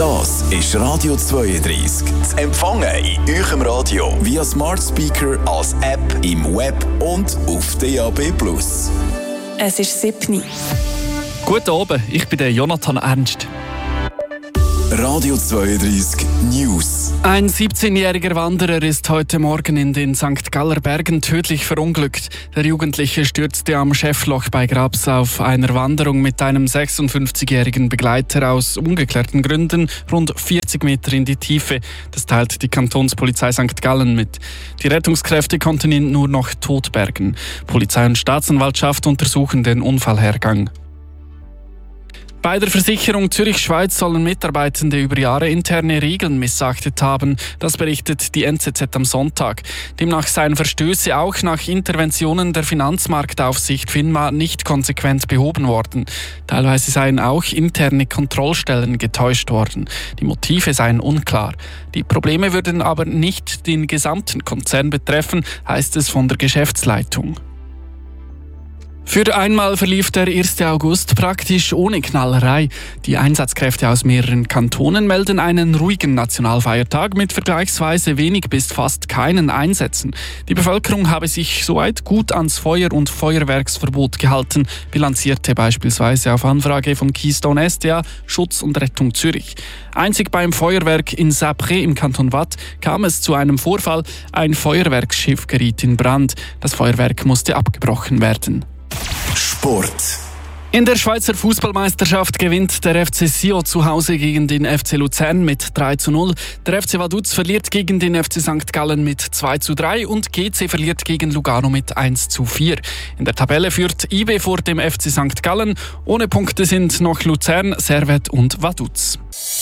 Das ist Radio 32. Zu empfangen in eurem Radio via Smart Speaker, als App, im Web und auf DAB+. Es ist 7. Guten Abend, ich bin der Jonathan Ernst. Radio 32 News. Ein 17-jähriger Wanderer ist heute Morgen in den St. Galler Bergen tödlich verunglückt. Der Jugendliche stürzte am Schäffloch bei Grabs auf einer Wanderung mit einem 56-jährigen Begleiter aus ungeklärten Gründen rund 40 Meter in die Tiefe. Das teilt die Kantonspolizei St. Gallen mit. Die Rettungskräfte konnten ihn nur noch tot bergen. Polizei und Staatsanwaltschaft untersuchen den Unfallhergang. Bei der Versicherung Zürich-Schweiz sollen Mitarbeitende über Jahre interne Regeln missachtet haben. Das berichtet die NZZ am Sonntag. Demnach seien Verstöße auch nach Interventionen der Finanzmarktaufsicht FINMA nicht konsequent behoben worden. Teilweise seien auch interne Kontrollstellen getäuscht worden. Die Motive seien unklar. Die Probleme würden aber nicht den gesamten Konzern betreffen, heißt es von der Geschäftsleitung. Für einmal verlief der 1. August praktisch ohne Knallerei. Die Einsatzkräfte aus mehreren Kantonen melden einen ruhigen Nationalfeiertag mit vergleichsweise wenig bis fast keinen Einsätzen. Die Bevölkerung habe sich soweit gut ans Feuer- und Feuerwerksverbot gehalten, bilanzierte beispielsweise auf Anfrage von Keystone SDA Schutz und Rettung Zürich. Einzig beim Feuerwerk in Sapré im Kanton Waadt kam es zu einem Vorfall. Ein Feuerwerksschiff geriet in Brand. Das Feuerwerk musste abgebrochen werden. Sport. In der Schweizer Fußballmeisterschaft gewinnt der FC Sion zu Hause gegen den FC Luzern mit 3:0. Der FC Vaduz verliert gegen den FC St. Gallen mit 2:3 und GC verliert gegen Lugano mit 1:4. In der Tabelle führt IB vor dem FC St. Gallen. Ohne Punkte sind noch Luzern, Servette und Vaduz.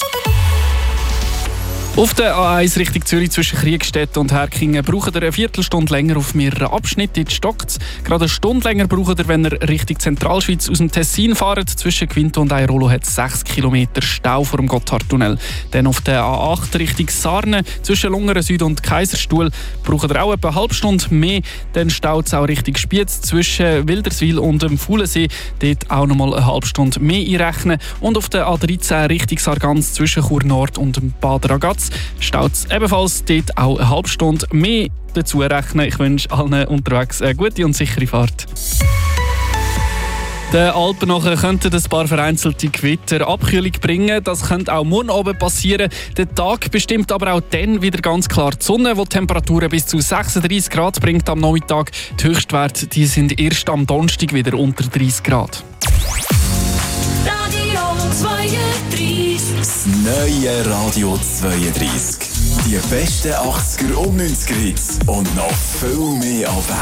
Auf der A1 Richtung Zürich zwischen Kriegstetten und Herkingen braucht ihr eine Viertelstunde länger auf mehreren Abschnitten. Jetzt stockt es. Gerade eine Stunde länger braucht ihr, wenn ihr Richtung Zentralschweiz aus dem Tessin fahrt. Zwischen Quinto und Airolo hat es 6 Kilometer Stau vor dem Gotthardtunnel. Dann auf der A8 Richtung Sarne zwischen Lungeren Süd und Kaiserstuhl braucht ihr auch etwa eine halbe Stunde mehr. Dann staut es auch Richtung Spiez zwischen Wilderswil und dem Fuhlensee. Dort auch nochmal eine halbe Stunde mehr einrechnen. Und auf der A13 Richtung Sargans zwischen Chur Nord und dem Bad Ragaz staut es ebenfalls dort auch eine halbe Stunde mehr dazu rechnen. Ich wünsche allen unterwegs eine gute und sichere Fahrt. Den Alpen nachher könnten ein paar vereinzelte Gewitter Abkühlung bringen. Das könnte auch morgen Abend passieren. Der Tag bestimmt aber auch dann wieder ganz klar die Sonne, die Temperaturen bis zu 36 Grad bringt am Nachmittag. Die Höchstwerte die sind erst am Donnerstag wieder unter 30 Grad. Radio 32. Das neue Radio 32. Die besten 80er und 90er Hits und noch viel mehr.